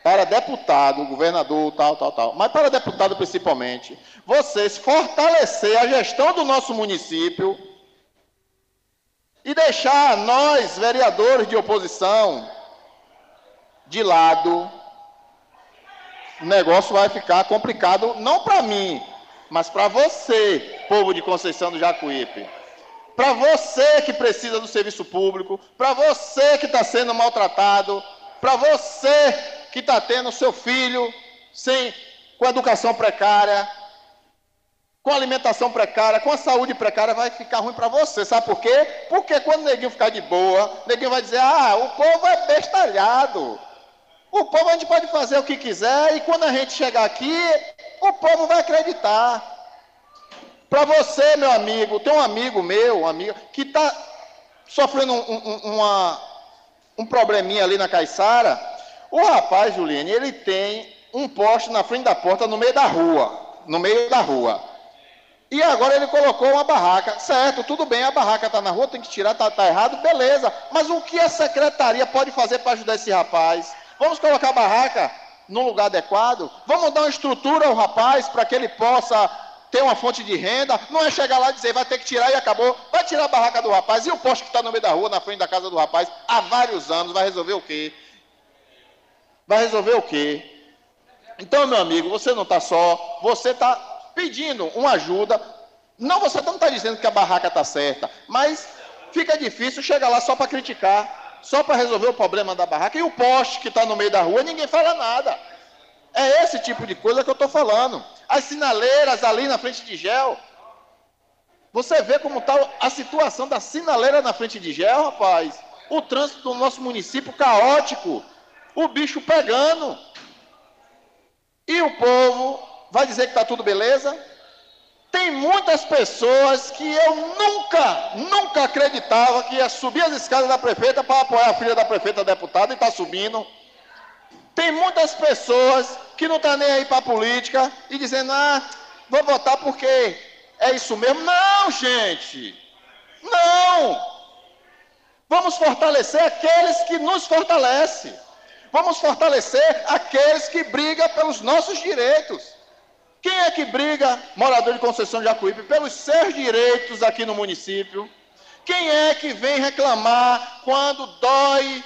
para deputado, governador, tal, mas para deputado principalmente, vocês fortalecer a gestão do nosso município e deixar nós, vereadores de oposição, de lado. O negócio vai ficar complicado, não para mim, mas para você, povo de Conceição do Jacuípe. Para você que precisa do serviço público, para você que está sendo maltratado, para você que está tendo seu filho com educação precária, com alimentação precária, com a saúde precária, vai ficar ruim para você. Sabe por quê? Porque quando o neguinho ficar de boa, o neguinho vai dizer, o povo é bestalhado. O povo a gente pode fazer o que quiser e quando a gente chegar aqui, o povo vai acreditar. Para você, meu amigo, tem um amigo meu, que está sofrendo um probleminha ali na Caiçara. O rapaz, Juliane, ele tem um poste na frente da porta no meio da rua. E agora ele colocou uma barraca. Certo, tudo bem, a barraca está na rua, tem que tirar, está errado, beleza. Mas o que a secretaria pode fazer para ajudar esse rapaz? Vamos colocar a barraca no lugar adequado? Vamos dar uma estrutura ao rapaz para que ele possa ter uma fonte de renda? Não é chegar lá e dizer, vai ter que tirar e acabou. Vai tirar a barraca do rapaz e o poste que está no meio da rua, na frente da casa do rapaz, há vários anos, vai resolver o quê? Vai resolver o quê? Então, meu amigo, você não está só, você está pedindo uma ajuda. Não, você não está dizendo que a barraca está certa, mas fica difícil chegar lá só para criticar, só para resolver o problema da barraca. E o poste que está no meio da rua, ninguém fala nada. É esse tipo de coisa que eu estou falando. As sinaleiras ali na frente de Gel. Você vê como está a situação da sinaleira na frente de Gel, rapaz. O trânsito do nosso município caótico. O bicho pegando. E o povo vai dizer que está tudo beleza? Tem muitas pessoas que eu nunca acreditava que ia subir as escadas da prefeita para apoiar a filha da prefeita deputada e está subindo. Tem muitas pessoas que não estão nem aí para a política e dizendo, vou votar porque é isso mesmo. Não, gente! Não! Vamos fortalecer aqueles que nos fortalecem. Vamos fortalecer aqueles que brigam pelos nossos direitos. Quem é que briga, morador de Conceição de Jacuípe, pelos seus direitos aqui no município? Quem é que vem reclamar quando dói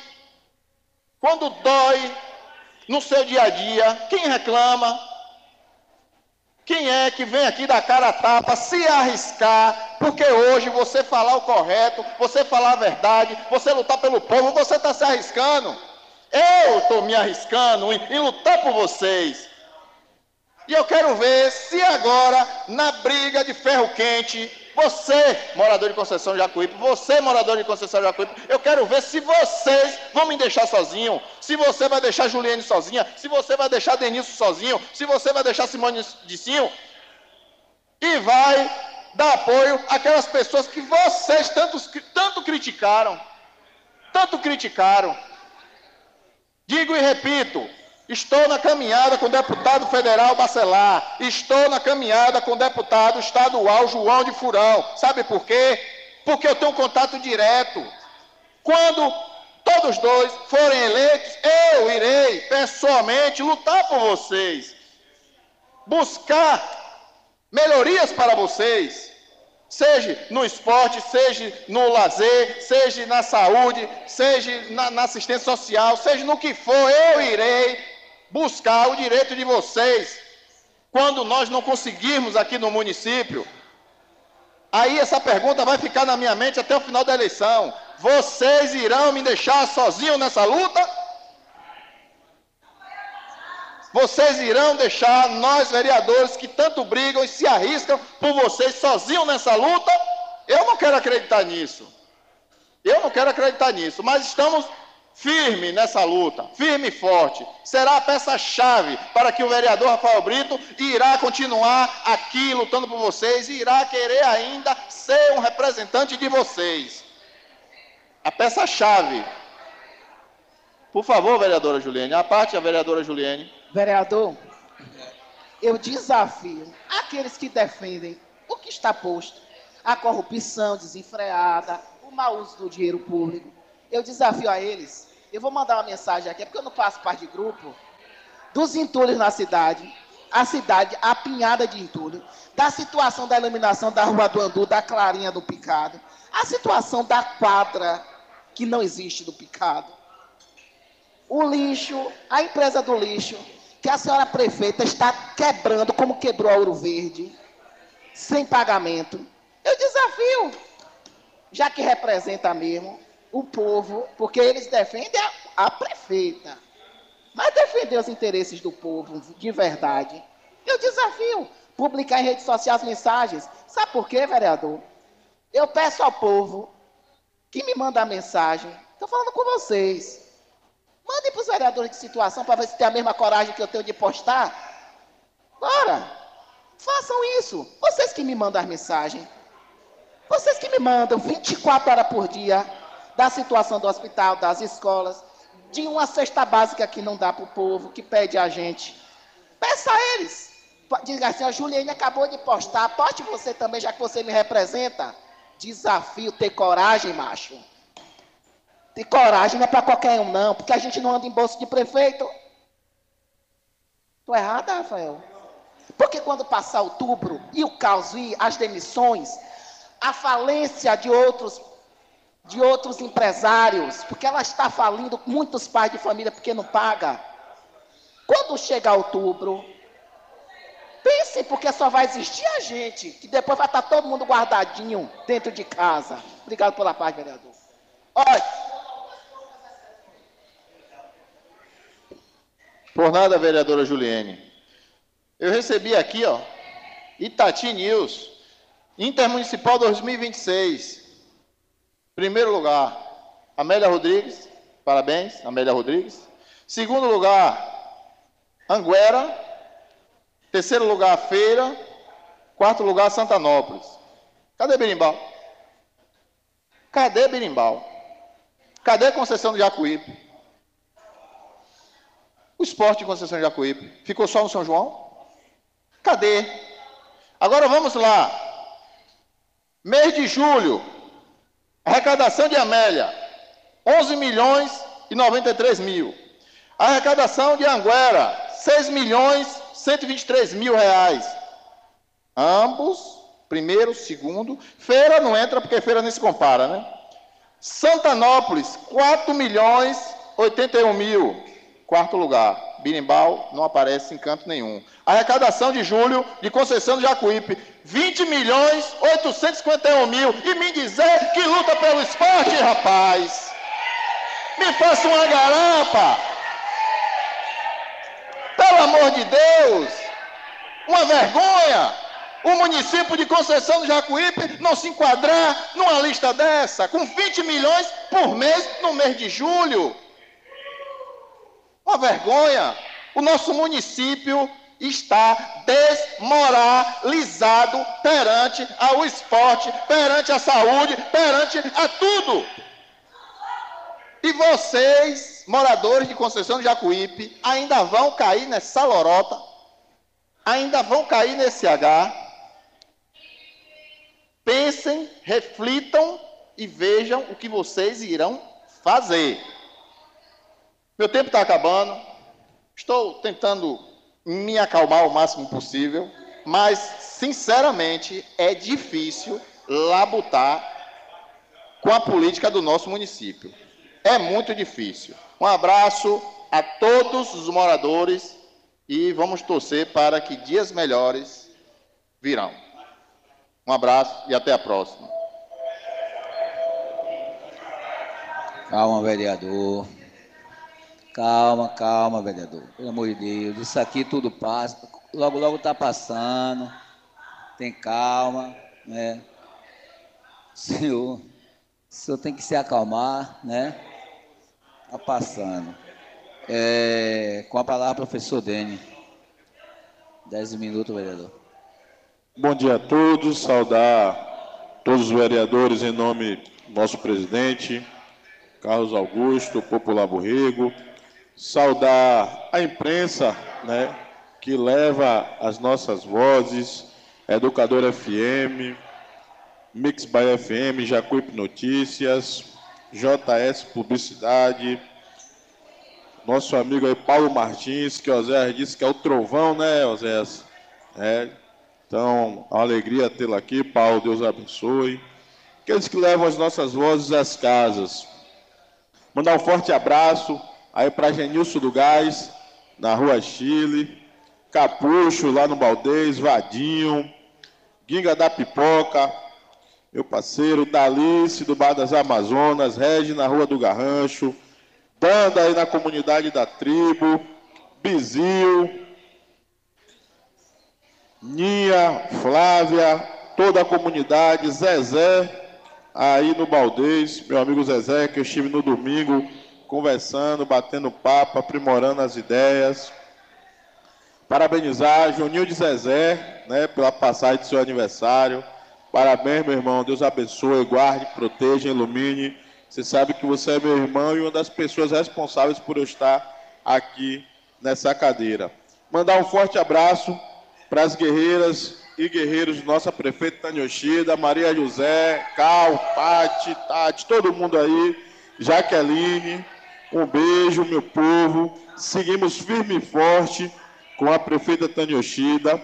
no seu dia a dia? Quem reclama? Quem é que vem aqui dar cara a tapa, se arriscar, porque hoje você falar o correto, você falar a verdade, você lutar pelo povo, você está se arriscando. Eu estou me arriscando em lutar por vocês. E eu quero ver se agora, na briga de ferro quente, você, morador de Conceição de Jacuípe, eu quero ver se vocês vão me deixar sozinho, se você vai deixar Juliane sozinha, se você vai deixar Denilson sozinho, se você vai deixar Simone Dicinho, e vai dar apoio àquelas pessoas que vocês tanto criticaram. Digo e repito, estou na caminhada com o deputado federal Bacelar. Estou na caminhada com o deputado estadual João de Furão. Sabe por quê? Porque eu tenho um contato direto. Quando todos dois forem eleitos, eu irei pessoalmente lutar por vocês. Buscar melhorias para vocês. Seja no esporte, seja no lazer, seja na saúde, seja na assistência social, seja no que for, eu irei buscar o direito de vocês. Quando nós não conseguirmos aqui no município, aí essa pergunta vai ficar na minha mente até o final da eleição. Vocês irão me deixar sozinho nessa luta? Vocês irão deixar nós, vereadores, que tanto brigam e se arriscam por vocês sozinhos nessa luta? Eu não quero acreditar nisso. Mas estamos firmes nessa luta, firme e forte. Será a peça-chave para que o vereador Rafael Brito irá continuar aqui lutando por vocês e irá querer ainda ser um representante de vocês. A peça-chave. Por favor, vereadora Juliane, a parte da vereadora Juliane. Vereador, eu desafio aqueles que defendem o que está posto, a corrupção desenfreada, o mau uso do dinheiro público. Eu desafio a eles, eu vou mandar uma mensagem aqui, é porque eu não faço parte de grupo, dos entulhos na cidade, a cidade apinhada de entulho, da situação da iluminação da Rua do Andu, da Clarinha do Picado, a situação da quadra que não existe do Picado, o lixo, a empresa do lixo, que a senhora prefeita está quebrando, como quebrou a Ouro Verde, sem pagamento. Eu desafio, já que representa mesmo o povo, porque eles defendem a prefeita, mas defender os interesses do povo de verdade. Eu desafio publicar em redes sociais mensagens. Sabe por quê, vereador? Eu peço ao povo que me manda a mensagem. Estou falando com vocês. Mandem para os vereadores de situação para ver se tem a mesma coragem que eu tenho de postar. Bora! Façam isso. Vocês que me mandam as mensagens. Vocês que me mandam 24 horas por dia da situação do hospital, das escolas, de uma cesta básica que não dá para o povo, que pede a gente. Peça a eles. Diga assim, a Juliane acabou de postar, poste você também, já que você me representa. Desafio ter coragem, macho. Ter coragem não é para qualquer um, não, porque a gente não anda em bolsa de prefeito. Estou errada, Rafael? Porque quando passar outubro e o caos vir, as demissões, a falência de outros empresários, porque ela está falindo muitos pais de família porque não paga. Quando chegar outubro, pensem, porque só vai existir a gente, que depois vai estar todo mundo guardadinho dentro de casa. Obrigado pela paz, vereador. Olha. Por nada, vereadora Juliene. Eu recebi aqui, ó, Itati News, Intermunicipal 2026. Primeiro lugar, Amélia Rodrigues. Parabéns, Amélia Rodrigues. Segundo lugar, Anguera. Terceiro lugar, Feira. Quarto lugar, Santanópolis. Cadê Berimbau? Cadê Berimbau? Cadê a concessão do Jacuípe? O esporte de concessão de Jacuípe ficou só no São João? Cadê? Agora vamos lá. Mês de julho, arrecadação de Amélia, 11 milhões e 93 mil. Arrecadação de Anguera, 6 milhões e 123 mil reais. Ambos, primeiro, segundo. Feira não entra porque Feira nem se compara, né? Santanópolis, 4 milhões e 81 mil. Quarto lugar, Birimbau não aparece em canto nenhum. Arrecadação de julho de concessão do Jacuípe, 20 milhões e 851 mil. E me dizer que luta pelo esporte, rapaz. Me faça uma garapa. Pelo amor de Deus. Uma vergonha. O município de Conceição do Jacuípe não se enquadrar numa lista dessa, com 20 milhões por mês no mês de julho. Uma vergonha. O nosso município está desmoralizado perante ao esporte, perante a saúde, perante a tudo. E vocês, moradores de Conceição do Jacuípe, ainda vão cair nessa lorota, ainda vão cair nesse H. Pensem, reflitam e vejam o que vocês irão fazer. Meu tempo está acabando, estou tentando me acalmar o máximo possível, mas, sinceramente, é difícil labutar com a política do nosso município. É muito difícil. Um abraço a todos os moradores e vamos torcer para que dias melhores virão. Um abraço e até a próxima. Calma, vereador. Calma, calma, vereador. Pelo amor de Deus, isso aqui tudo passa. Logo, logo está passando. Tem calma, né? O senhor tem que se acalmar, né? Está passando. Com a palavra, professor Dene. 10 minutos, vereador. Bom dia a todos. Saudar todos os vereadores em nome do nosso presidente, Carlos Augusto, Popular Borrego. Saudar a imprensa, né, que leva as nossas vozes, Educador FM, Mix by FM, Jacuípe Notícias, JS Publicidade, nosso amigo aí Paulo Martins, que o Oséias disse que é o trovão, né, Oséias? Então, é uma alegria tê-lo aqui, Paulo, Deus abençoe. Aqueles que levam as nossas vozes às casas. Mandar um forte abraço aí para Genilson do Gás, na Rua Chile, Capucho, lá no Baldez, Vadinho, Guinga da Pipoca, meu parceiro, Dalice, do Bar das Amazonas, Regi, na Rua do Garrancho, Banda aí na comunidade da Tribo, Bizil, Nia, Flávia, toda a comunidade, Zezé, aí no Baldez, meu amigo Zezé, que eu estive no domingo conversando, batendo papo, aprimorando as ideias. Parabenizar Juninho de Zezé, né, pela passagem do seu aniversário. Parabéns, meu irmão. Deus abençoe, guarde, proteja, ilumine. Você sabe que você é meu irmão e uma das pessoas responsáveis por eu estar aqui nessa cadeira. Mandar um forte abraço para as guerreiras e guerreiros, nossa prefeita Tânia Yoshida, Maria José, Cal, Pati, Tati, todo mundo aí, Jaqueline, um beijo, meu povo. Seguimos firme e forte com a prefeita Tânia Yoshida.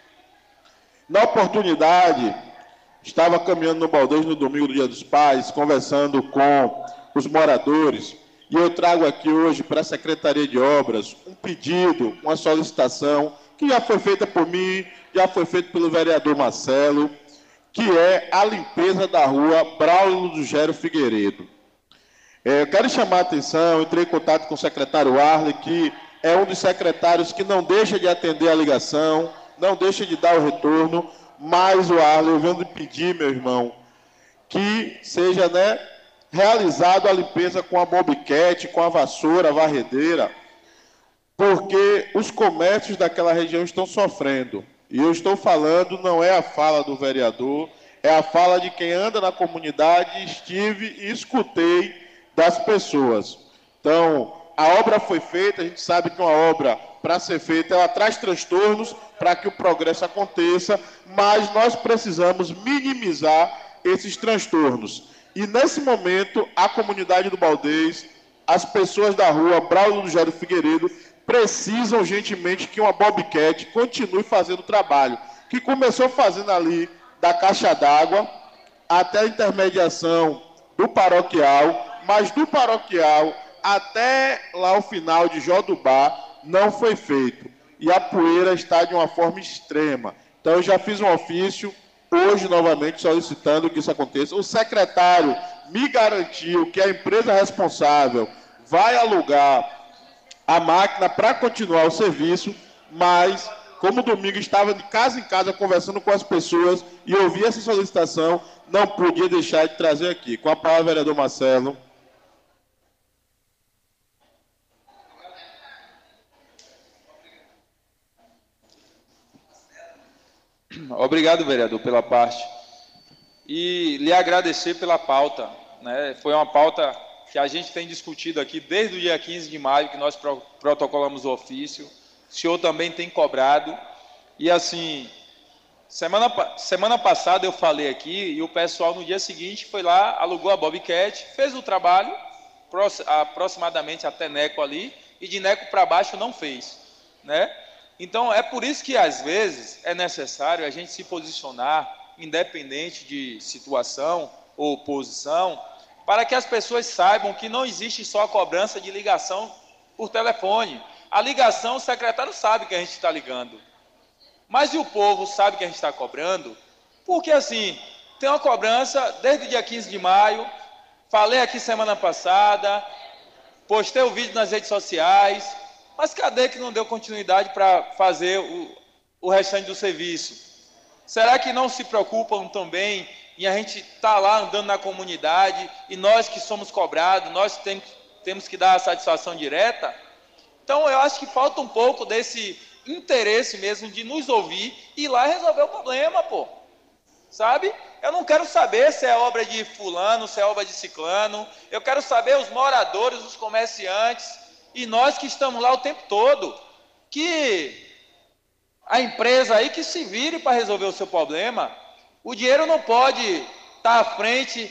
Na oportunidade, estava caminhando no Baldez no domingo do Dia dos Pais, conversando com os moradores, e eu trago aqui hoje para a Secretaria de Obras um pedido, uma solicitação, que já foi feita por mim, já foi feita pelo vereador Marcelo, que é a limpeza da rua Braulio do Gério Figueiredo. Eu quero chamar a atenção, entrei em contato com o secretário Arley, que é um dos secretários que não deixa de atender a ligação, não deixa de dar o retorno, mas o Arley, eu venho pedir, meu irmão, que seja, né, realizado a limpeza com a bobcat, com a vassoura, a varredeira, porque os comércios daquela região estão sofrendo. E eu estou falando, não é a fala do vereador, é a fala de quem anda na comunidade, estive e escutei das pessoas. Então, a obra foi feita, a gente sabe que uma obra, para ser feita, ela traz transtornos para que o progresso aconteça, mas nós precisamos minimizar esses transtornos. E, nesse momento, a comunidade do Baldez, as pessoas da rua Braulio do Gério Figueiredo, precisam urgentemente que uma bobcat continue fazendo o trabalho, que começou fazendo ali da caixa d'água até a intermediação do paroquial, mas do paroquial até lá o final de Jodubá não foi feito. E a poeira está de uma forma extrema. Então eu já fiz um ofício, hoje novamente solicitando que isso aconteça. O secretário me garantiu que a empresa responsável vai alugar a máquina para continuar o serviço, mas como domingo estava de casa em casa conversando com as pessoas e ouvi essa solicitação, não podia deixar de trazer aqui. Com a palavra, vereador Marcelo. Obrigado, vereador, pela parte. E lhe agradecer pela pauta, né? Foi uma pauta que a gente tem discutido aqui desde o dia 15 de maio, que nós protocolamos o ofício. O senhor também tem cobrado. E assim, semana passada eu falei aqui, e o pessoal no dia seguinte foi lá, alugou a bobcat, fez o trabalho, aproximadamente até Neco ali, e de Neco para baixo não fez, né? Então, é por isso que, às vezes, é necessário a gente se posicionar, independente de situação ou posição, para que as pessoas saibam que não existe só a cobrança de ligação por telefone. A ligação, o secretário sabe que a gente está ligando. Mas e o povo sabe que a gente está cobrando? Porque, assim, tem uma cobrança desde o dia 15 de maio, falei aqui semana passada, postei o vídeo nas redes sociais, mas cadê que não deu continuidade para fazer o restante do serviço? Será que não se preocupam também em a gente estar lá andando na comunidade e nós que somos cobrados, nós temos que dar a satisfação direta? Então eu acho que falta um pouco desse interesse mesmo de nos ouvir e ir lá resolver o problema, pô. Sabe? Eu não quero saber se é obra de fulano, se é obra de ciclano. Eu quero saber os moradores, os comerciantes e nós que estamos lá o tempo todo, que a empresa aí que se vire para resolver o seu problema. O dinheiro não pode estar à frente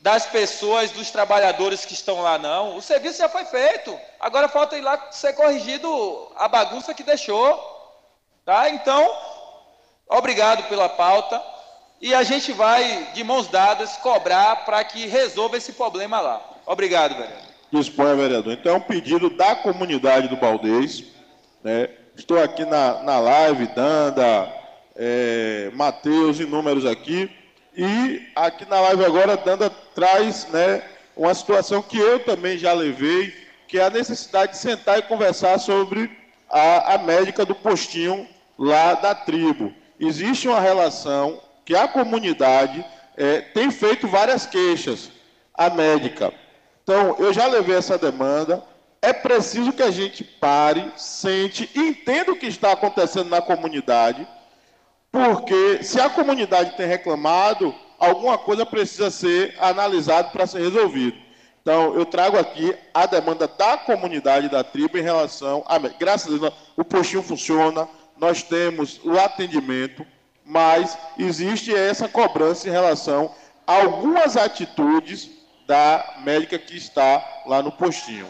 das pessoas, dos trabalhadores que estão lá, não. O serviço já foi feito. Agora falta ir lá ser corrigido a bagunça que deixou. Tá? Então, obrigado pela pauta. E a gente vai, de mãos dadas, cobrar para que resolva esse problema lá. Obrigado, vereador. Disponha, vereador. Então, é um pedido da comunidade do Baldez, né? Estou aqui na live, Danda, Matheus e números aqui. E aqui na live agora, Danda traz, né, uma situação que eu também já levei, que é a necessidade de sentar e conversar sobre a médica do postinho lá da tribo. Existe uma relação que a comunidade tem feito várias queixas à médica. Então, eu já levei essa demanda. É preciso que a gente pare, sente, entenda o que está acontecendo na comunidade, porque se a comunidade tem reclamado, alguma coisa precisa ser analisada para ser resolvido. Então, eu trago aqui a demanda da comunidade da tribo em relação a... Graças a Deus, o postinho funciona, nós temos o atendimento, mas existe essa cobrança em relação a algumas atitudes da médica que está lá no postinho.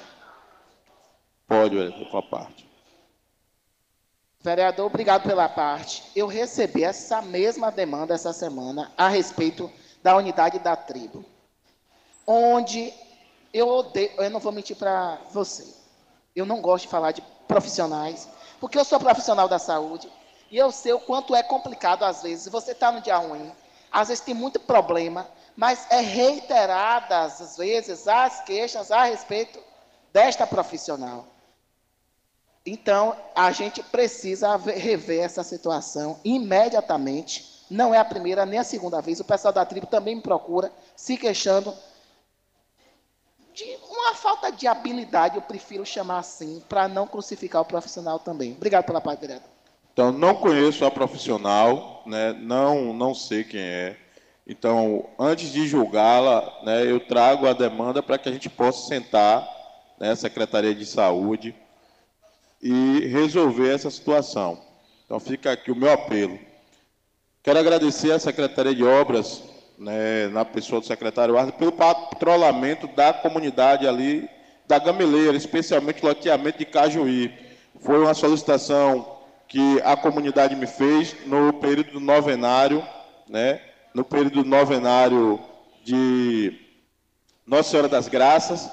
Pode, vereador, com a parte. Vereador, obrigado pela parte. Eu recebi essa mesma demanda essa semana a respeito da unidade da tribo, onde eu não vou mentir para você, eu não gosto de falar de profissionais, porque eu sou profissional da saúde e eu sei o quanto é complicado às vezes. Você está no dia ruim, às vezes tem muito problema, mas é reiteradas às vezes as queixas a respeito desta profissional. Então, a gente precisa rever essa situação imediatamente. Não é a primeira nem a segunda vez. O pessoal da tribo também me procura, se queixando de uma falta de habilidade, eu prefiro chamar assim, para não crucificar o profissional também. Obrigado pela parte, vereador. Então, não conheço a profissional, né? Não sei quem é. Então, antes de julgá-la, né, eu trago a demanda para que a gente possa sentar, né, Secretaria de Saúde, e resolver essa situação. Então, fica aqui o meu apelo. Quero agradecer à Secretaria de Obras, né, na pessoa do secretário Arthur, pelo patrulhamento da comunidade ali, da Gameleira, especialmente o loteamento de Cajuí. Foi uma solicitação que a comunidade me fez no período novenário, né, no período novenário de Nossa Senhora das Graças,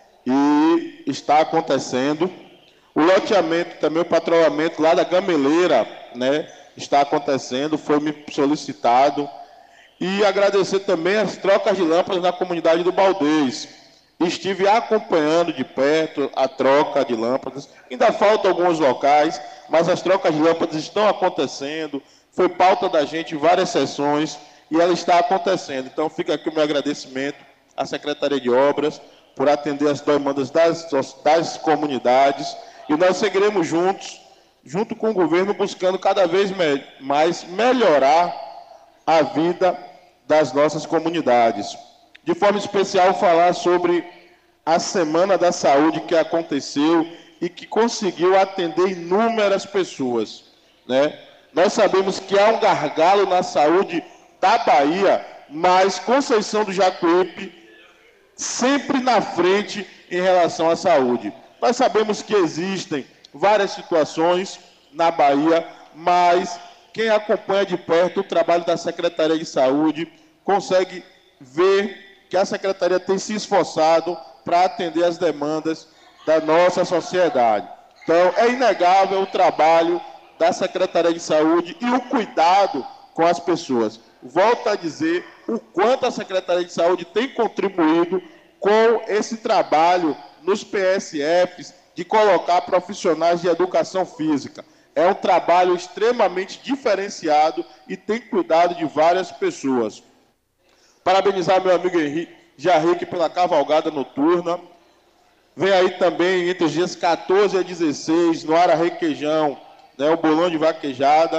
e está acontecendo. O loteamento, também o patrulhamento lá da Gameleira, né, está acontecendo, foi me solicitado. E agradecer também as trocas de lâmpadas na comunidade do Baldez. Estive acompanhando de perto a troca de lâmpadas. Ainda faltam alguns locais, mas as trocas de lâmpadas estão acontecendo. Foi pauta da gente em várias sessões e ela está acontecendo. Então fica aqui o meu agradecimento à Secretaria de Obras por atender as demandas das comunidades. E nós seguiremos juntos, junto com o governo, buscando cada vez mais melhorar a vida das nossas comunidades. De forma especial, falar sobre a Semana da Saúde que aconteceu e que conseguiu atender inúmeras pessoas, né? Nós sabemos que há um gargalo na saúde da Bahia, mas Conceição do Jacuípe sempre na frente em relação à saúde. Nós sabemos que existem várias situações na Bahia, mas quem acompanha de perto o trabalho da Secretaria de Saúde consegue ver que a Secretaria tem se esforçado para atender as demandas da nossa sociedade. Então, é inegável o trabalho da Secretaria de Saúde e o cuidado com as pessoas. Volto a dizer o quanto a Secretaria de Saúde tem contribuído com esse trabalho nos PSFs, de colocar profissionais de educação física. É um trabalho extremamente diferenciado e tem cuidado de várias pessoas. Parabenizar meu amigo Jarrique pela cavalgada noturna. Vem aí também, entre os dias 14 a 16, no Ara Requeijão, né, o bolão de vaquejada.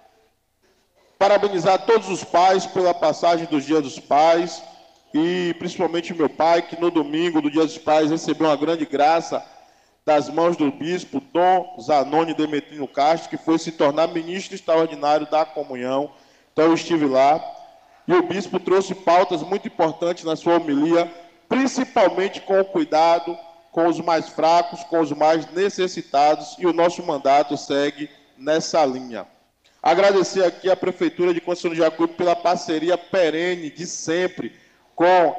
Parabenizar todos os pais pela passagem dos Dias dos Pais, e principalmente meu pai, que no domingo do Dia dos Pais recebeu uma grande graça das mãos do bispo Dom Zanoni Demetrino Castro, que foi se tornar ministro extraordinário da comunhão. Então eu estive lá. E o bispo trouxe pautas muito importantes na sua homilia, principalmente com o cuidado com os mais fracos, com os mais necessitados, e o nosso mandato segue nessa linha. Agradecer aqui à Prefeitura de Conceição do Jacuípe pela parceria perene de sempre com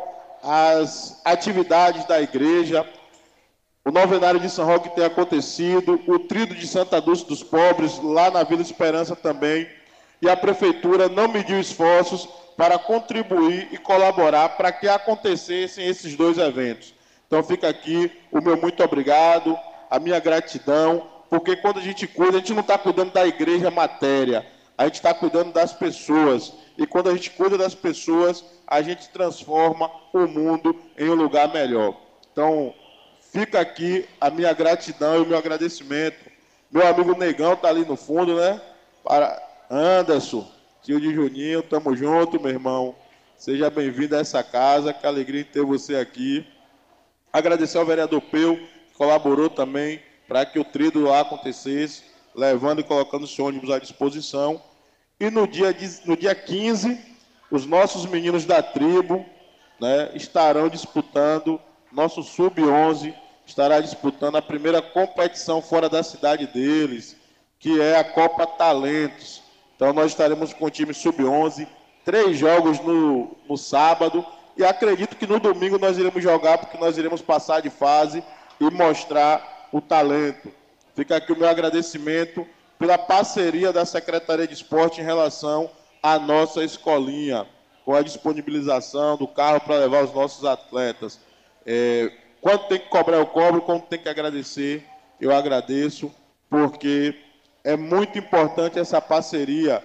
as atividades da igreja, o novenário de São Roque tem acontecido, o tríduo de Santa Dulce dos Pobres, lá na Vila Esperança também, e a Prefeitura não mediu esforços para contribuir e colaborar para que acontecessem esses dois eventos. Então fica aqui o meu muito obrigado, a minha gratidão, porque quando a gente cuida, a gente não está cuidando da igreja matéria, a gente está cuidando das pessoas. E quando a gente cuida das pessoas, a gente transforma o mundo em um lugar melhor. Então, fica aqui a minha gratidão e o meu agradecimento. Meu amigo Negão está ali no fundo, né? Para Anderson, tio de Juninho, tamo junto, meu irmão. Seja bem-vindo a essa casa, que alegria em ter você aqui. Agradecer ao vereador Peu, que colaborou também para que o tríduo lá acontecesse, levando e colocando esse ônibus à disposição. E no dia 15, os nossos meninos da tribo, né, estarão disputando, nosso Sub-11 estará disputando a primeira competição fora da cidade deles, que é a Copa Talentos. Então nós estaremos com o time Sub-11, 3 jogos no sábado, e acredito que no domingo nós iremos jogar, porque nós iremos passar de fase e mostrar o talento. Fica aqui o meu agradecimento pela parceria da Secretaria de Esporte em relação à nossa escolinha, com a disponibilização do carro para levar os nossos atletas. Quando tem que cobrar, eu cobro, quando tem que agradecer, eu agradeço, porque é muito importante essa parceria.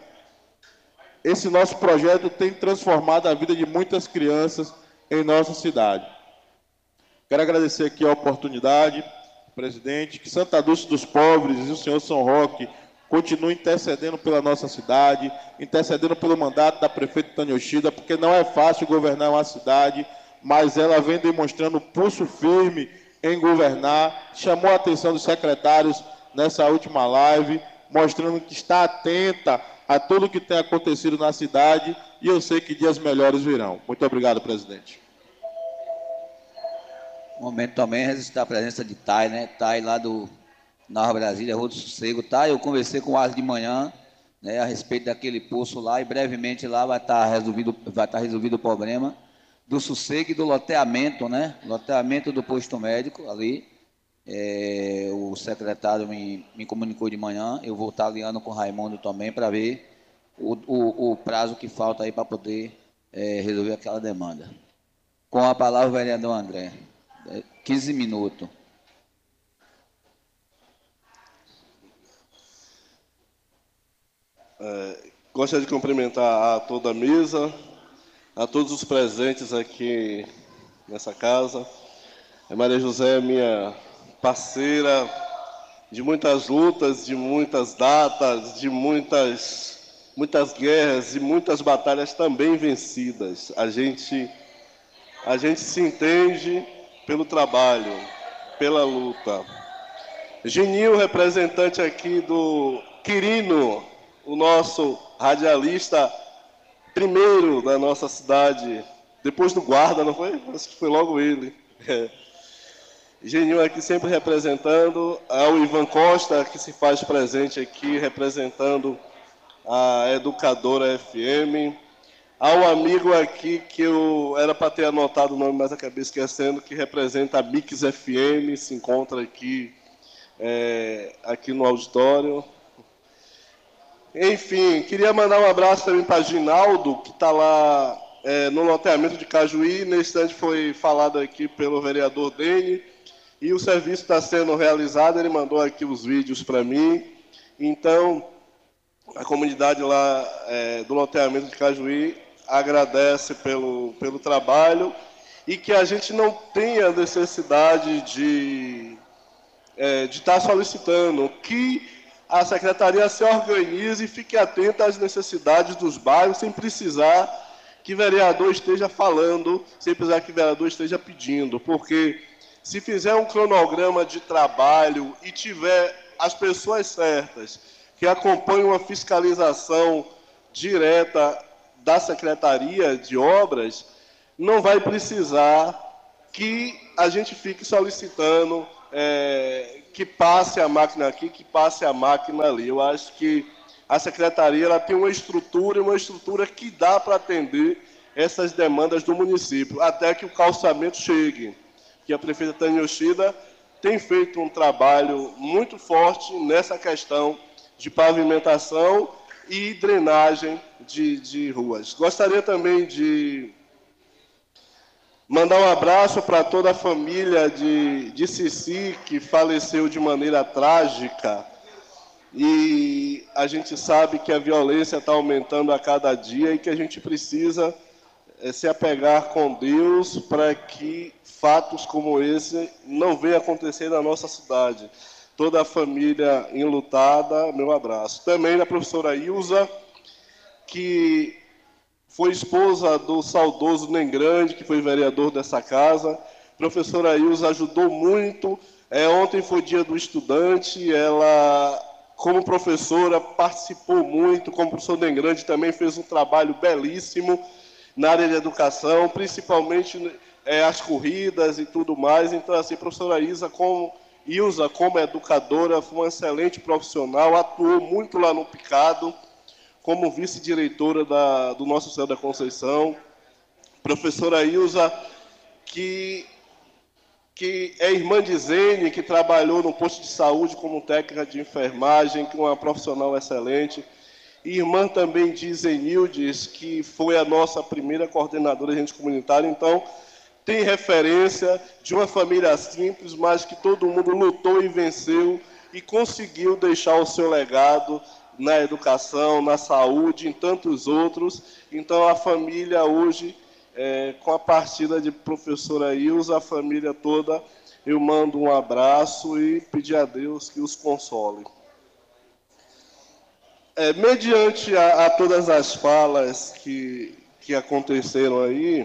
Esse nosso projeto tem transformado a vida de muitas crianças em nossa cidade. Quero agradecer aqui a oportunidade, presidente, que Santa Dulce dos Pobres e o senhor São Roque continuem intercedendo pela nossa cidade, intercedendo pelo mandato da prefeita Tânia Yoshida, porque não é fácil governar uma cidade, mas ela vem demonstrando pulso firme em governar, chamou a atenção dos secretários nessa última live, mostrando que está atenta a tudo que tem acontecido na cidade, e eu sei que dias melhores virão. Muito obrigado, presidente. Um momento também registrar a presença de Thay, né? Thay lá do Nova Brasília, Rua do Sossego. Thay, eu conversei com o Asa de manhã, né, a respeito daquele poço lá, e brevemente lá vai estar resolvido o problema do sossego e do loteamento, né? Loteamento do posto médico ali. O secretário me comunicou de manhã, eu vou estar alinhando com o Raimundo também para ver o prazo que falta aí para poder resolver aquela demanda. Com a palavra o vereador André. 15 minutos. Gostaria de cumprimentar a toda a mesa, a todos os presentes aqui nessa casa. Maria José é minha parceira de muitas lutas, de muitas datas, de muitas guerras e muitas batalhas também vencidas. A gente se entende pelo trabalho, pela luta. Geninho, representante aqui do Quirino, o nosso radialista primeiro da nossa cidade, depois do guarda, não foi? Acho que foi logo ele. Geninho aqui sempre representando, ao Ivan Costa, que se faz presente aqui, representando a Educadora FM, ao amigo aqui, que eu era para ter anotado o nome, mas acabei esquecendo, que representa a Mix FM, se encontra aqui, aqui no auditório. Enfim, queria mandar um abraço também para Ginaldo, que está lá no loteamento de Cajuí. Nesse instante foi falado aqui pelo vereador Dene, e o serviço está sendo realizado, ele mandou aqui os vídeos para mim. Então, a comunidade lá do loteamento de Cajuí agradece pelo trabalho, e que a gente não tenha necessidade de estar solicitando, que a secretaria se organize e fique atenta às necessidades dos bairros, sem precisar que vereador esteja falando, sem precisar que vereador esteja pedindo, porque se fizer um cronograma de trabalho e tiver as pessoas certas que acompanham uma fiscalização direta da Secretaria de Obras, não vai precisar que a gente fique solicitando que passe a máquina aqui, que passe a máquina ali. Eu acho que a Secretaria ela tem uma estrutura que dá para atender essas demandas do município, até que o calçamento chegue. Que a prefeita Tânia Yoshida tem feito um trabalho muito forte nessa questão de pavimentação e drenagem de ruas. Gostaria também de mandar um abraço para toda a família de Cici, que faleceu de maneira trágica. E a gente sabe que a violência está aumentando a cada dia e que a gente precisa se apegar com Deus para que fatos como esse não venham acontecer na nossa cidade. Toda a família enlutada, meu abraço. Também a professora Ilza, que foi esposa do saudoso Nem Grande, que foi vereador dessa casa. A professora Ilza ajudou muito. Ontem foi dia do estudante, ela, como professora, participou muito. Como professor Nem Grande, também fez um trabalho belíssimo na área de educação, principalmente as corridas e tudo mais. Então, assim, a professora Ilza, como educadora, foi uma excelente profissional, atuou muito lá no Picado, como vice-diretora do Nosso Senhor da Conceição. Professora Ilza, que é irmã de Zene, que trabalhou no posto de saúde como técnica de enfermagem, que é uma profissional excelente. Irmã também de Zenildes, que foi a nossa primeira coordenadora de agente comunitário. Então, tem referência de uma família simples, mas que todo mundo lutou e venceu e conseguiu deixar o seu legado na educação, na saúde, em tantos outros. Então, a família hoje, com a partida de professora Ilza, a família toda, eu mando um abraço e pedir a Deus que os console. Mediante a todas as falas que aconteceram aí,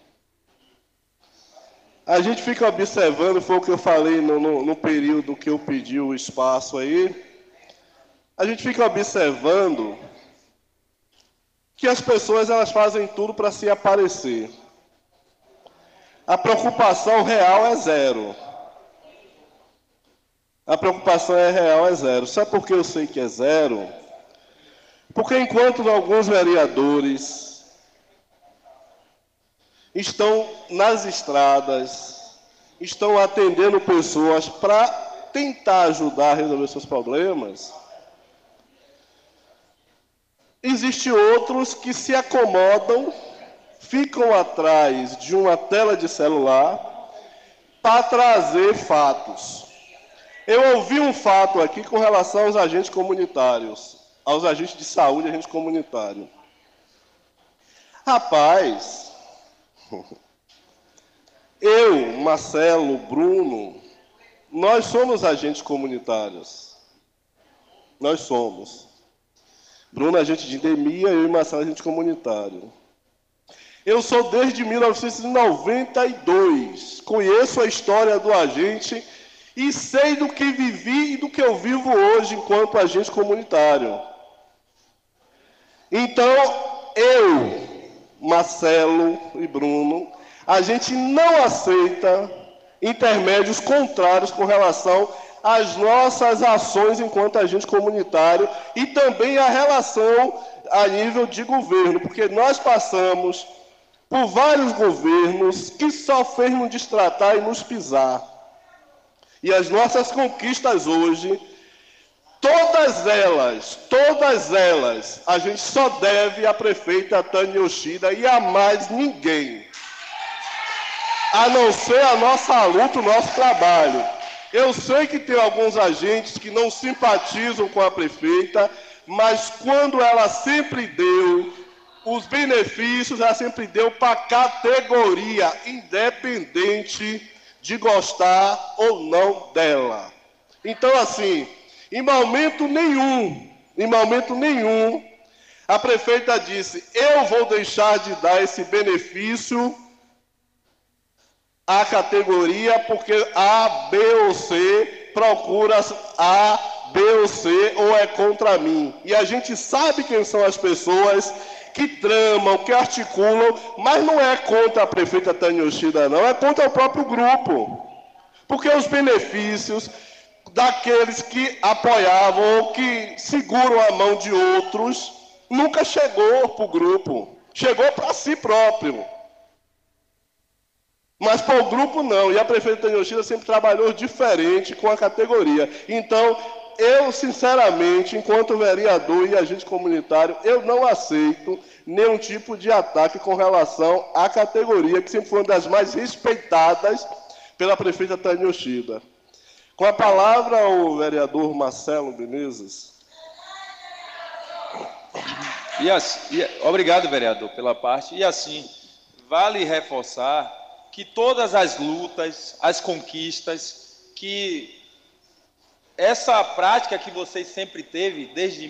a gente fica observando, foi o que eu falei no período que eu pedi o espaço aí, a gente fica observando que as pessoas elas fazem tudo para se aparecer. A preocupação real é zero. A preocupação real é zero. Sabe por que eu sei que é zero? Porque enquanto alguns vereadores estão nas estradas, estão atendendo pessoas para tentar ajudar a resolver seus problemas, existem outros que se acomodam, ficam atrás de uma tela de celular para trazer fatos. Eu ouvi um fato aqui com relação aos agentes comunitários, aos agentes de saúde e agentes comunitários. Rapaz, eu, Marcelo, Bruno, nós somos agentes comunitários. Nós somos. Bruno, agente de endemia, eu e Marcelo, agente comunitário. Eu sou desde 1992. Conheço a história do agente e sei do que vivi e do que eu vivo hoje enquanto agente comunitário. Então, eu, Marcelo e Bruno, a gente não aceita intermédios contrários com relação às nossas ações enquanto agente comunitário e também a relação a nível de governo, porque nós passamos por vários governos que só fez nos destratar e nos pisar. E as nossas conquistas hoje, todas elas, a gente só deve à prefeita Tânia Yoshida e a mais ninguém. A não ser a nossa luta, o nosso trabalho. Eu sei que tem alguns agentes que não simpatizam com a prefeita, mas quando ela sempre deu os benefícios, ela sempre deu para a categoria, independente de gostar ou não dela. Então, assim, em momento nenhum, a prefeita disse, eu vou deixar de dar esse benefício à categoria porque A, B ou C procura A, B ou C ou é contra mim. E a gente sabe quem são as pessoas que tramam, que articulam, mas não é contra a prefeita Tânia Yoshida, não, é contra o próprio grupo. Porque os benefícios daqueles que apoiavam ou que seguram a mão de outros nunca chegou para o grupo, chegou para si próprio. Mas para o grupo não, e a prefeita Tânia Yoshida sempre trabalhou diferente com a categoria. Então, eu, sinceramente, enquanto vereador e agente comunitário, eu não aceito nenhum tipo de ataque com relação à categoria, que sempre foi uma das mais respeitadas pela prefeita Tânia Yoshida. Com a palavra, o vereador Marcelo Menezes. Obrigado, vereador, pela parte. E assim, vale reforçar que todas as lutas, as conquistas, que essa prática que vocês sempre teve, desde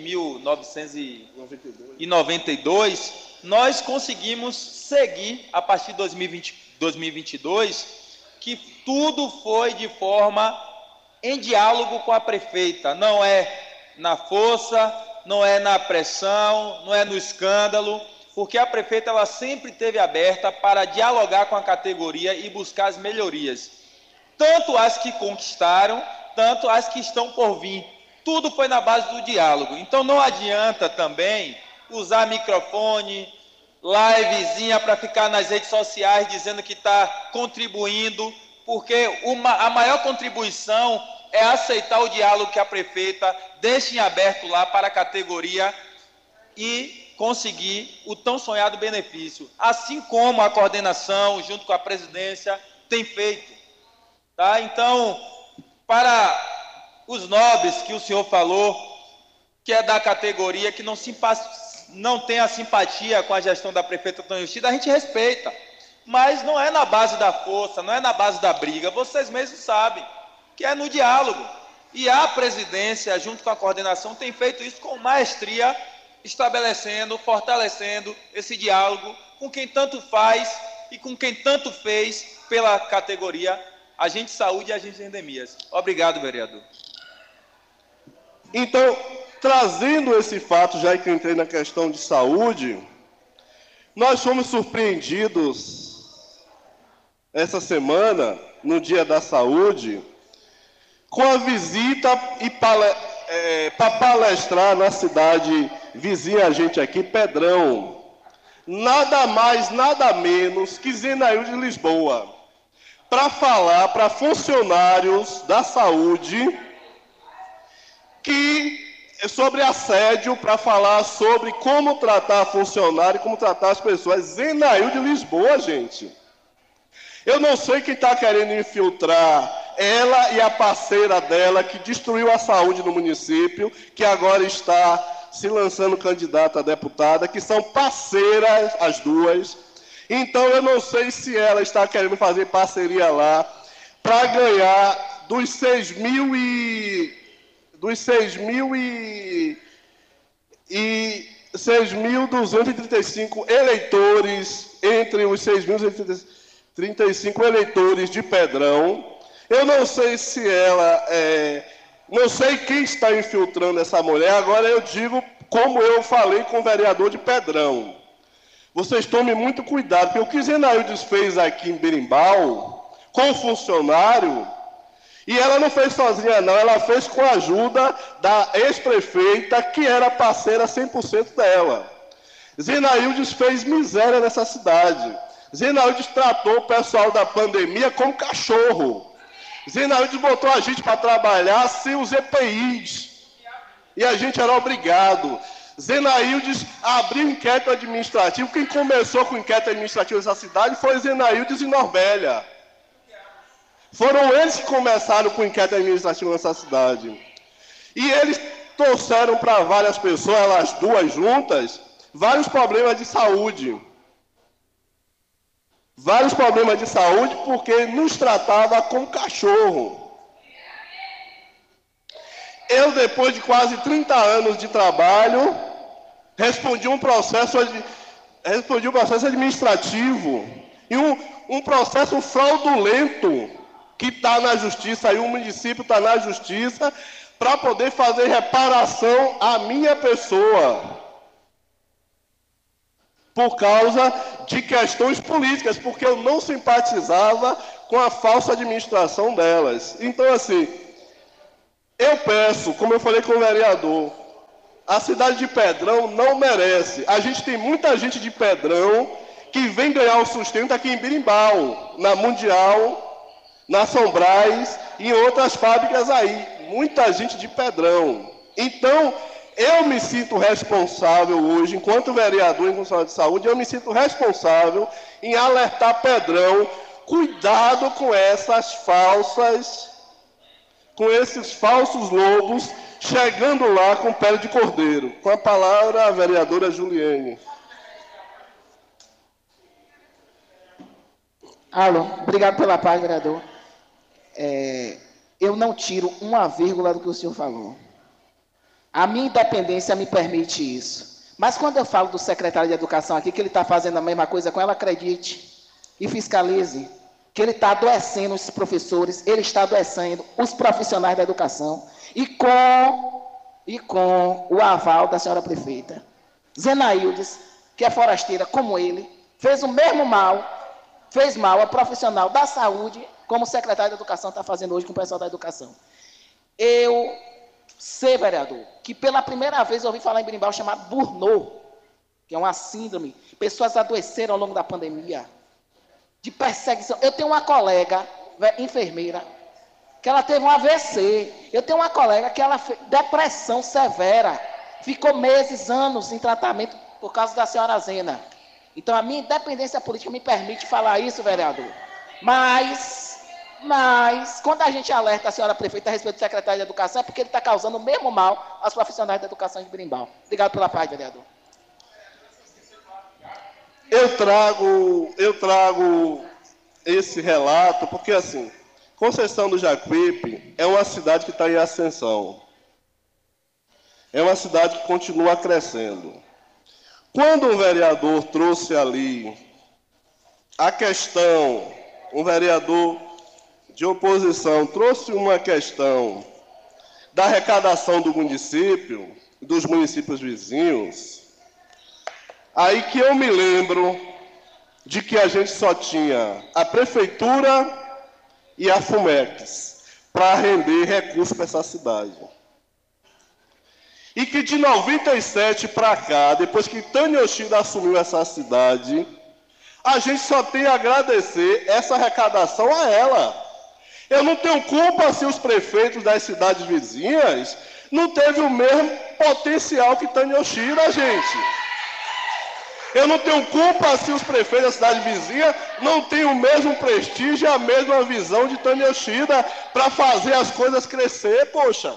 1992, nós conseguimos seguir a partir de 2022, que tudo foi de forma em diálogo com a prefeita, não é na força, não é na pressão, não é no escândalo, porque a prefeita ela sempre esteve aberta para dialogar com a categoria e buscar as melhorias, tanto as que conquistaram, tanto as que estão por vir. Tudo foi na base do diálogo. Então não adianta também usar microfone, livezinha para ficar nas redes sociais dizendo que está contribuindo, porque a maior contribuição é aceitar o diálogo que a prefeita deixa em aberto lá para a categoria e conseguir o tão sonhado benefício, assim como a coordenação, junto com a presidência, tem feito. Tá? Então, para os nobres que o senhor falou, que é da categoria, que não tem a simpatia com a gestão da prefeita Tânia Yoshida, a gente respeita, mas não é na base da força, não é na base da briga, vocês mesmos sabem, que é no diálogo. E a presidência, junto com a coordenação, tem feito isso com maestria, estabelecendo, fortalecendo esse diálogo com quem tanto faz e com quem tanto fez pela categoria agente de saúde e agente de endemias. Obrigado, vereador. Então, trazendo esse fato, já que eu entrei na questão de saúde, nós fomos surpreendidos essa semana, no Dia da Saúde, com a visita para palestrar na cidade vizinha a gente aqui, Pedrão. Nada mais, nada menos que Zenailde de Lisboa, para falar para funcionários da saúde sobre assédio, para falar sobre como tratar funcionário, como tratar as pessoas. Zenailde de Lisboa, gente. Eu não sei quem está querendo infiltrar ela e a parceira dela, que destruiu a saúde no município, que agora está se lançando candidata a deputada, que são parceiras as duas. Então, eu não sei se ela está querendo fazer parceria lá para ganhar dos 6.235 eleitores, entre os 6.235 eleitores de Pedrão. Eu não sei se ela não sei quem está infiltrando essa mulher. Agora eu digo, como eu falei com o vereador de Pedrão, vocês tomem muito cuidado, porque o que Zenailde fez aqui em Berimbau, com o funcionário, e ela não fez sozinha não, ela fez com a ajuda da ex-prefeita, que era parceira 100% dela. Zenailde fez miséria nessa cidade. Zenailde tratou o pessoal da pandemia como cachorro. Zenailde botou a gente para trabalhar sem os EPIs. E a gente era obrigado. Zenailde abriu inquérito administrativo. Quem começou com o inquérito administrativo nessa cidade foi Zenailde e Norbélia. Foram eles que começaram com o inquérito administrativo nessa cidade. E eles trouxeram para várias pessoas, elas duas juntas, vários problemas de saúde. Vários problemas de saúde porque nos tratava como cachorro. Eu, depois de quase 30 anos de trabalho, respondi um processo administrativo e um processo fraudulento que está na justiça, e o município está na justiça para poder fazer reparação à minha pessoa. por causa de questões políticas, porque eu não simpatizava com a falsa administração delas. Então, assim, eu peço, como eu falei com o vereador, a cidade de Pedrão não merece. A gente tem muita gente de Pedrão que vem ganhar o sustento aqui em Birimbau, na Mundial, na São Brás e em outras fábricas aí. Muita gente de Pedrão. Então, eu me sinto responsável hoje, enquanto vereador em função de saúde, eu me sinto responsável em alertar Pedrão, cuidado com essas falsas, com esses falsos lobos, chegando lá com pele de cordeiro. Com a palavra, a vereadora Juliane. Alô, obrigado pela paz, vereador. Eu não tiro uma vírgula do que o senhor falou. A minha independência me permite isso. Mas quando eu falo do secretário de Educação aqui, que ele está fazendo a mesma coisa com ela, acredite e fiscalize que ele está adoecendo os professores, ele está adoecendo os profissionais da educação e com o aval da senhora prefeita. Zenaildes, que é forasteira como ele, fez mal a profissional da saúde, como o secretário de Educação está fazendo hoje com o pessoal da educação. Eu sei, vereador, que pela primeira vez eu ouvi falar em Birimbau chamado Burnout, que é uma síndrome. Pessoas adoeceram ao longo da pandemia, de perseguição. Eu tenho uma colega, enfermeira, que ela teve um AVC. Eu tenho uma colega que ela fez depressão severa. Ficou meses, anos em tratamento por causa da senhora Zena. Então, a minha independência política me permite falar isso, vereador. Mas, quando a gente alerta a senhora prefeita a respeito do secretário de Educação, é porque ele está causando o mesmo mal aos profissionais da educação de Birimbau. Obrigado pela paz, vereador. Eu trago esse relato porque, assim, Conceição do Jacuípe é uma cidade que está em ascensão. É uma cidade que continua crescendo. Quando um vereador trouxe ali a questão, um vereador de oposição trouxe uma questão da arrecadação do município, dos municípios vizinhos, aí que eu me lembro de que a gente só tinha a prefeitura e a FUMEX para render recursos para essa cidade. E que de 97 para cá, depois que Tânia Yoshida assumiu essa cidade, a gente só tem a agradecer essa arrecadação a ela. Eu não tenho culpa se os prefeitos das cidades vizinhas não teve o mesmo potencial que Tânia Yoshida, gente. Eu não tenho culpa se os prefeitos da cidade vizinha não têm o mesmo prestígio e a mesma visão de Tânia Yoshida para fazer as coisas crescer, poxa.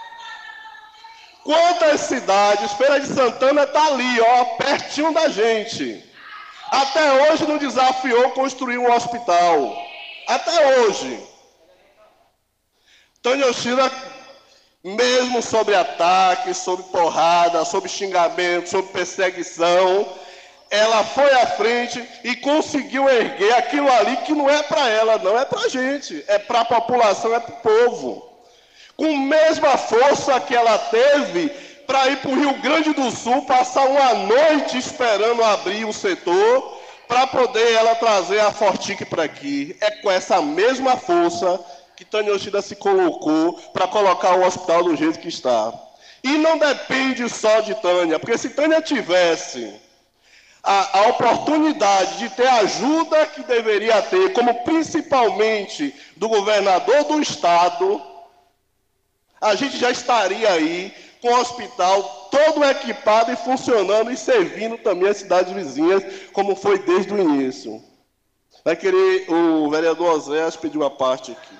Quantas cidades, Feira de Santana está ali, ó, pertinho da gente. Até hoje não desafiou construir um hospital. Até hoje. Tânia Yoshida, mesmo sobre ataque, sobre porrada, sobre xingamento, sobre perseguição, ela foi à frente e conseguiu erguer aquilo ali que não é para ela, não é para a gente, é para a população, é para o povo. Com a mesma força que ela teve para ir para o Rio Grande do Sul, passar uma noite esperando abrir o setor, para poder ela trazer a Fortic para aqui. É com essa mesma força que Tânia Yoshida se colocou para colocar o hospital do jeito que está. E não depende só de Tânia, porque se Tânia tivesse a oportunidade de ter a ajuda que deveria ter, como principalmente do governador do estado, a gente já estaria aí com o hospital todo equipado e funcionando e servindo também as cidades vizinhas, como foi desde o início. Vai querer, o vereador Oséias pediu uma parte aqui.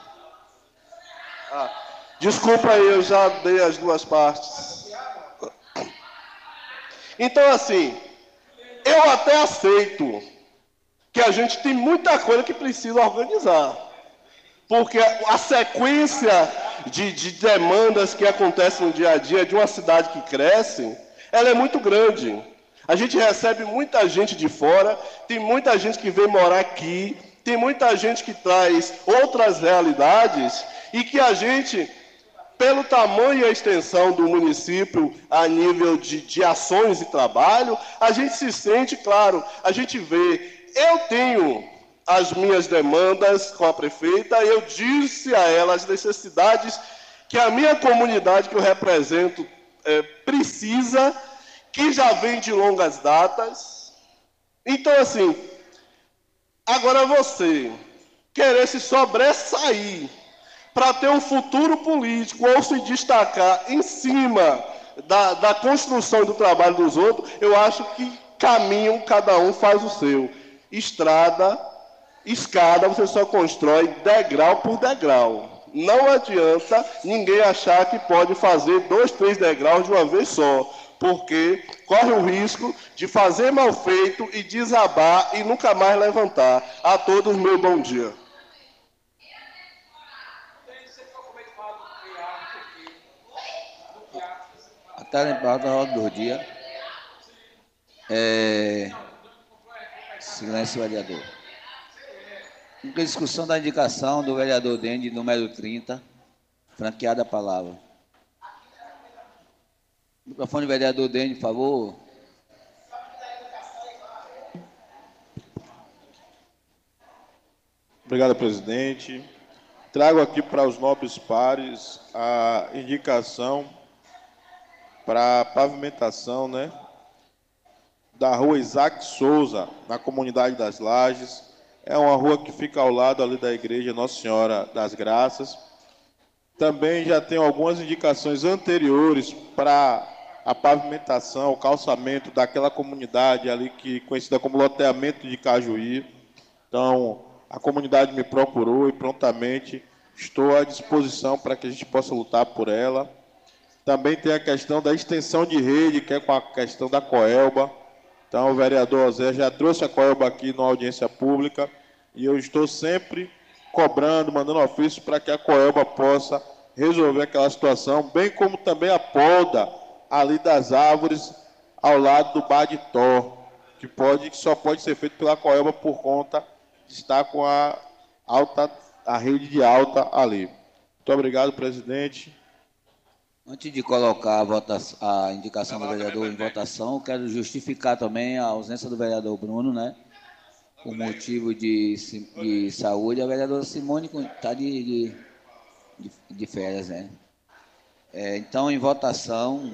Desculpa aí, eu já dei as duas partes. Então, assim, eu até aceito que a gente tem muita coisa que precisa organizar. Porque a sequência de demandas que acontecem no dia a dia de uma cidade que cresce, ela é muito grande. A gente recebe muita gente de fora, tem muita gente que vem morar aqui, tem muita gente que traz outras realidades e que a gente pelo tamanho e a extensão do município a nível de ações e trabalho, a gente se sente, claro, a gente vê. Eu tenho as minhas demandas com a prefeita, eu disse a ela as necessidades que a minha comunidade que eu represento precisa, que já vem de longas datas. Então, assim, agora você querer se sobressair para ter um futuro político ou se destacar em cima da construção do trabalho dos outros, eu acho que caminho cada um faz o seu. Escada você só constrói degrau por degrau. Não adianta ninguém achar que pode fazer 2, 3 degraus de uma vez só, porque corre o risco de fazer mal feito e desabar e nunca mais levantar. A todos, meu bom dia. Está lembrado a ordem do dia. Silêncio, vereador. Com discussão da indicação do vereador Dende, número 30, franqueada a palavra. Microfone, vereador Dende, por favor. Obrigado, presidente. Trago aqui para os nobres pares a indicação para pavimentação, né, da rua Isaac Souza, na comunidade das Lajes. É uma rua que fica ao lado ali da igreja Nossa Senhora das Graças. Também já tenho algumas indicações anteriores para a pavimentação, o calçamento daquela comunidade ali conhecida como loteamento de Cajuí. Então, a comunidade me procurou e prontamente estou à disposição para que a gente possa lutar por ela. Também tem a questão da extensão de rede, que é com a questão da Coelba. Então, o vereador Zé já trouxe a Coelba aqui na audiência pública e eu estou sempre cobrando, mandando ofício para que a Coelba possa resolver aquela situação, bem como também a poda ali das árvores ao lado do Bar de Tó, que só pode ser feito pela Coelba por conta de estar com a rede de alta ali. Muito obrigado, presidente. Antes de colocar a indicação do vereador em votação, eu quero justificar também a ausência do vereador Bruno, né? Por motivo de saúde. A vereadora Simone está de férias, né? Então, em votação,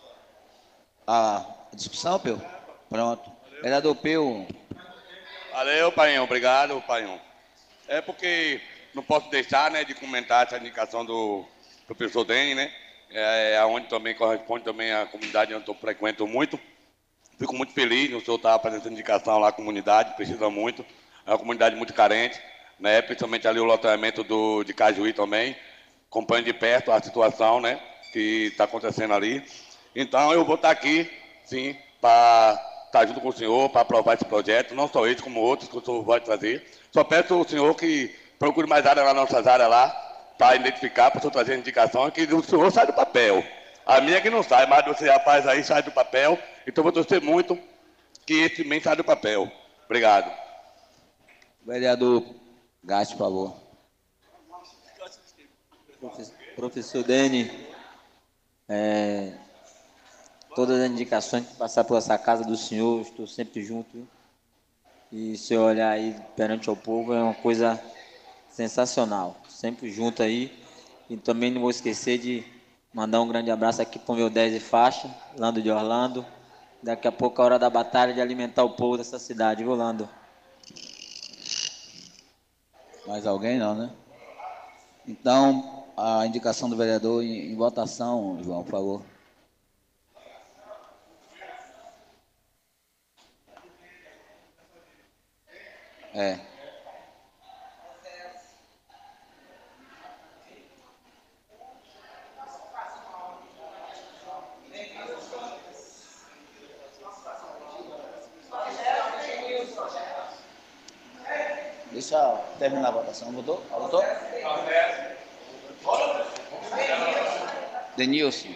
a discussão, Peu? Pronto. Vereador Peu. Valeu, Paião. Obrigado, Paião. É porque não posso deixar, né, de comentar essa indicação do professor Dene, né? Onde também corresponde também à comunidade onde eu frequento muito. Fico muito feliz no senhor estar apresentando indicação lá à comunidade, precisa muito. É uma comunidade muito carente, né? Principalmente ali o loteamento de Cajuí também. Acompanho de perto a situação, né, que está acontecendo ali. Então eu vou estar aqui, sim, para estar junto com o senhor, para aprovar esse projeto, não só esse, como outros que o senhor vai trazer. Só peço ao senhor que procure mais áreas nas nossas áreas lá, para identificar, para o senhor trazer a indicação, que o senhor sai do papel. A minha que não sai, mas você, rapaz, aí sai do papel. Então, vou torcer muito que esse também sai do papel. Obrigado. Vereador Gaste, por favor. Professor Dene, todas as indicações que passar por essa casa do senhor, estou sempre junto. E se eu olhar aí perante ao povo, é uma coisa sensacional. Sempre junto aí. E também não vou esquecer de mandar um grande abraço aqui para o meu 10 de faixa, Lando de Orlando. Daqui a pouco é a hora da batalha de alimentar o povo dessa cidade, viu, Lando? Mais alguém não, né? Então, a indicação do vereador em votação, João, por favor. Deixa eu terminar a votação. Votou? Votou? Denilson.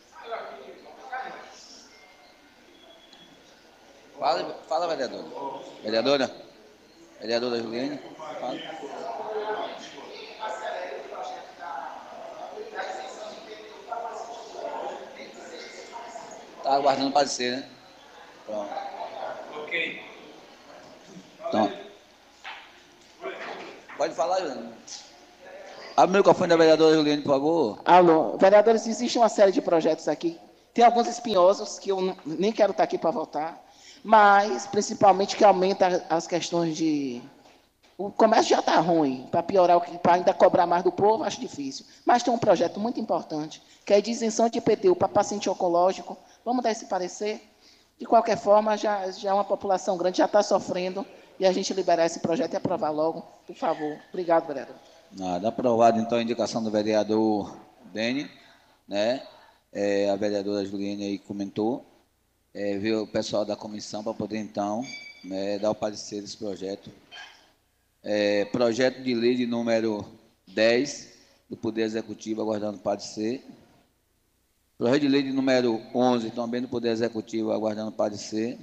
Fala, vereadora. Vereadora? Vereadora Juliane? Fala. Está aguardando parecer, né? Pronto. Ok. Então, pode falar, Juliane. Abre o microfone da vereadora Juliane, por favor. Alô, vereadores, existe uma série de projetos aqui. Tem alguns espinhosos que eu nem quero estar aqui para votar, mas principalmente que aumenta as questões de... O comércio já está ruim, para piorar, para ainda cobrar mais do povo, acho difícil. Mas tem um projeto muito importante, que é de isenção de IPTU para paciente oncológico. Vamos dar esse parecer? De qualquer forma, já é uma população grande, já está sofrendo, e a gente liberar esse projeto e aprovar logo, por favor. Obrigado, vereador. Nada, aprovado então a indicação do vereador Dene, né? A vereadora Juliane aí comentou, viu o pessoal da comissão para poder então dar o parecer desse projeto. Projeto de lei de número 10 do Poder Executivo, aguardando parecer. Projeto de lei de número 11, também do Poder Executivo, aguardando parecer.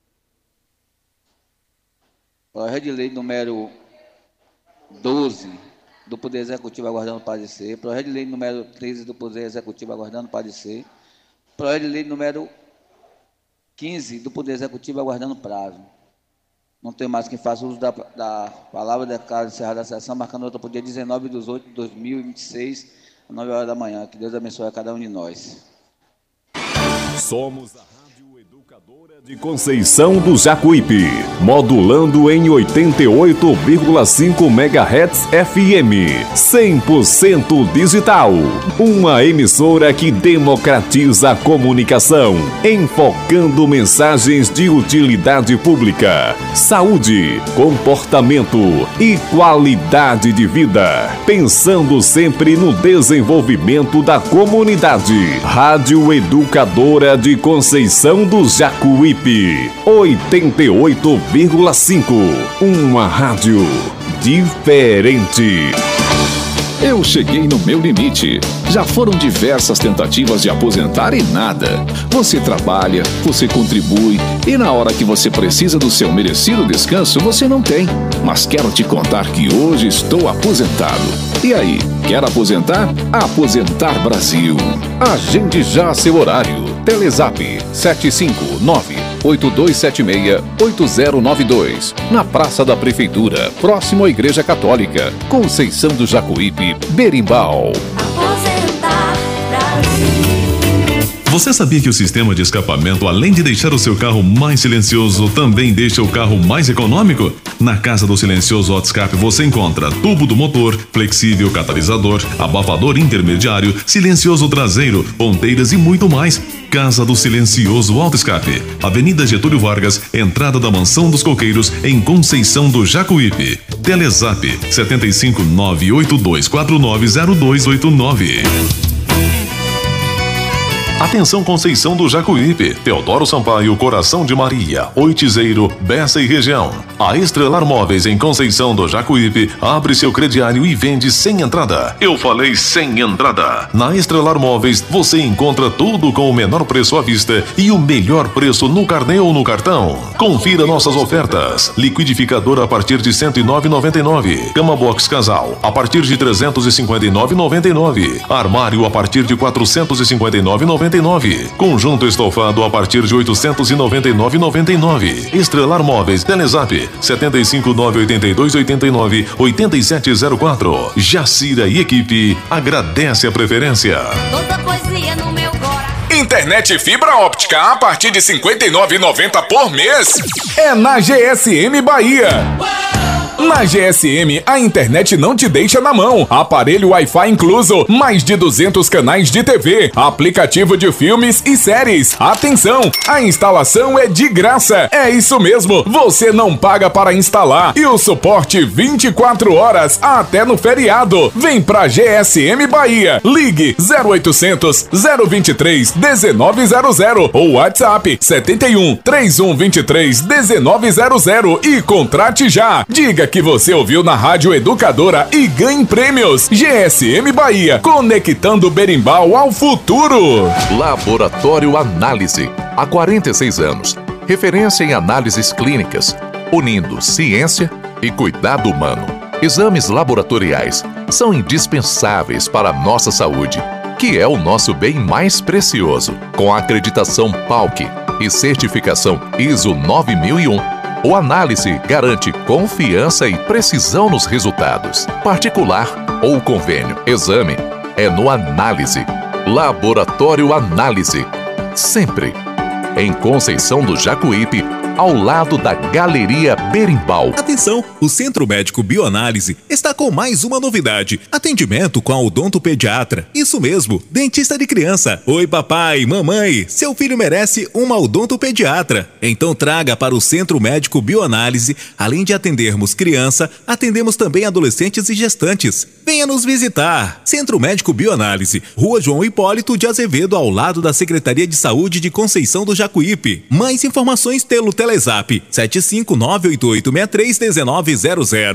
Projeto de lei número 12 do Poder Executivo, aguardando parecer. Projeto de lei número 13 do Poder Executivo, aguardando parecer. Projeto de lei número 15 do Poder Executivo, aguardando prazo. Não tem mais quem faça uso da palavra, declaro encerrada a sessão, marcando outra para o dia 19/8/2026, às 9 horas da manhã. Que Deus abençoe a cada um de nós. Somos a Rádio Educadora de Conceição do Jacuípe, modulando em 88,5 MHz FM, 100% digital. Uma emissora que democratiza a comunicação, enfocando mensagens de utilidade pública, saúde, comportamento e qualidade de vida, pensando sempre no desenvolvimento da comunidade. Rádio Educadora de Conceição do Jacuípe, 88,5. Uma rádio diferente. Eu cheguei no meu limite. Já foram diversas tentativas de aposentar e nada. Você trabalha, você contribui e na hora que você precisa do seu merecido descanso, você não tem. Mas quero te contar que hoje estou aposentado. E aí, quer aposentar? Aposentar Brasil. Agende já seu horário. Telezap 759-8276-8092. Na Praça da Prefeitura, próximo à Igreja Católica. Conceição do Jacuípe, Berimbau. Aposentar Brasil. Você sabia que o sistema de escapamento, além de deixar o seu carro mais silencioso, também deixa o carro mais econômico? Na Casa do Silencioso Auto Escape você encontra tubo do motor, flexível catalisador, abafador intermediário, silencioso traseiro, ponteiras e muito mais. Casa do Silencioso Auto Escape, Avenida Getúlio Vargas, entrada da Mansão dos Coqueiros, em Conceição do Jacuípe. Telezap 75982490289. Atenção Conceição do Jacuípe, Teodoro Sampaio, Coração de Maria, Oitizeiro, Bessa e região. A Estrelar Móveis em Conceição do Jacuípe abre seu crediário e vende sem entrada. Eu falei sem entrada. Na Estrelar Móveis você encontra tudo com o menor preço à vista e o melhor preço no carnê ou no cartão. Confira nossas ofertas. Liquidificador a partir de R$ 109,99. Cama box casal a partir de R$ 359,99. Armário a partir de R$ 459,99. Conjunto estofado a partir de R$ 899,99. Estrelar Móveis, Telezap 75982898704. Jacira e equipe agradece a preferência. Toda poesia no meu coração. Internet fibra óptica a partir de R$ 59,90 por mês. É na GSM Bahia. Na GSM, a internet não te deixa na mão. Aparelho Wi-Fi incluso, mais de 200 canais de TV, aplicativo de filmes e séries. Atenção, a instalação é de graça. É isso mesmo, você não paga para instalar. E o suporte 24 horas até no feriado. Vem pra GSM Bahia. Ligue 0800 023 1900 ou WhatsApp 71 3123 1900 e contrate já. Diga que você ouviu na Rádio Educadora e ganhe prêmios. GSM Bahia, conectando Berimbau ao futuro. Laboratório Análise, há 46 anos. Referência em análises clínicas, unindo ciência e cuidado humano. Exames laboratoriais são indispensáveis para a nossa saúde. que é o nosso bem mais precioso. Com a acreditação PALC e certificação ISO 9001, o Análise garante confiança e precisão nos resultados. Particular ou convênio, exame é no Análise. Laboratório Análise, sempre em Conceição do Jacuípe, ao lado da Galeria Berimbau. Atenção, o Centro Médico Bioanálise está com mais uma novidade. Atendimento com a odontopediatra. Isso mesmo, dentista de criança. Oi papai, mamãe, seu filho merece uma odontopediatra. Então traga para o Centro Médico Bioanálise. Além de atendermos criança, atendemos também adolescentes e gestantes. Venha nos visitar. Centro Médico Bioanálise, Rua João Hipólito de Azevedo, ao lado da Secretaria de Saúde de Conceição do Jacuípe. Mais informações pelo Telezap 75988631900.